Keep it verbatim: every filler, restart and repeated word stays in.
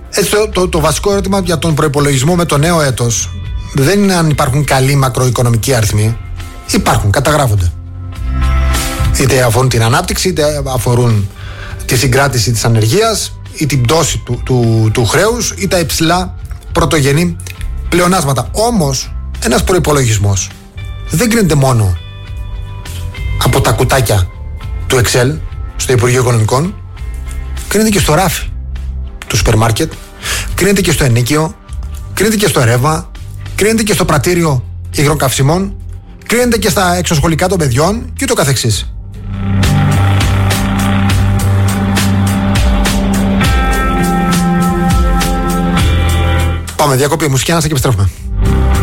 Έτσι, το, το, το βασικό ερώτημα για τον προϋπολογισμό με το νέο έτος δεν είναι αν υπάρχουν καλοί μακροοικονομικοί αριθμοί. Υπάρχουν, καταγράφονται. Είτε αφορούν την ανάπτυξη, είτε αφορούν τη συγκράτηση της ανεργίας ή την πτώση του, του, του χρέους ή τα υψηλά πρωτογενή πλεονάσματα. Όμως, ένας προϋπολογισμός δεν κρίνεται μόνο από τα κουτάκια του Excel στο Υπουργείο Οικονομικών, κρίνεται και στο ράφι του σούπερ μάρκετ, κρίνεται και στο ενίκιο, κρίνεται και στο ρεύμα, κρίνεται και στο πρατήριο υγρών καυσιμών, κρίνεται και στα εξωσχολικά των παιδιών και ούτω καθεξής. Πάμε διακοπή μουσική, να και επιστρέφουμε.